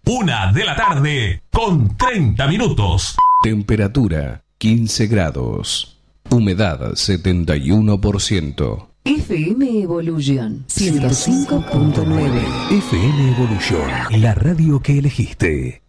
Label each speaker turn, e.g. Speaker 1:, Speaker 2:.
Speaker 1: 1:00 con 30 minutos.
Speaker 2: Temperatura 15 grados. Humedad 71%.
Speaker 3: FM Evolution 105.9.
Speaker 2: FM Evolution, la radio que elegiste.